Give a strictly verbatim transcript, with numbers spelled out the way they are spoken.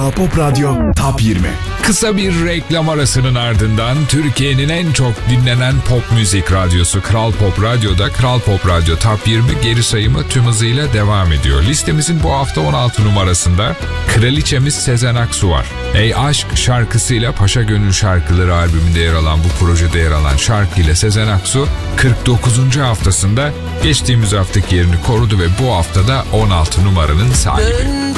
Kral Pop Radyo Top yirmi. Kısa bir reklam arasının ardından Türkiye'nin en çok dinlenen pop müzik radyosu Kral Pop Radyo'da Kral Pop Radyo Top yirmi geri sayımı tüm hızıyla devam ediyor. Listemizin bu hafta on altı numarasında kraliçemiz Sezen Aksu var. Ey Aşk şarkısıyla Paşa Gönül Şarkıları albümünde yer alan, bu projede yer alan şarkıyla Sezen Aksu kırk dokuzuncu haftasında geçtiğimiz haftaki yerini korudu ve bu haftada on altı numaranın sahibi.